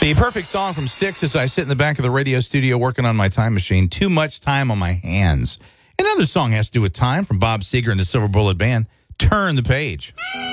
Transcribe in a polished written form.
The perfect song from Styx as I sit in the back of the radio studio working on my time machine. Too much time on my hands. Another song has to do with time from Bob Seger and the Silver Bullet Band. Turn the Page.